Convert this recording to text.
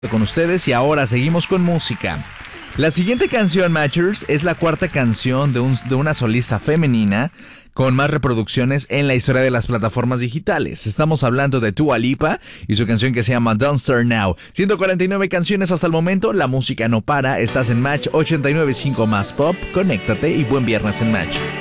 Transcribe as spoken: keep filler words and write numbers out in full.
con ustedes y ahora seguimos con música. La siguiente canción, Matchers, es la cuarta canción de, un, de una solista femenina con más reproducciones en la historia de las plataformas digitales. Estamos hablando de Dua Lipa y su canción que se llama Don't Start Now. ciento cuarenta y nueve canciones hasta el momento, la música no para. Estás en Match ochenta y nueve punto cinco más Pop. Conéctate y buen viernes en Match.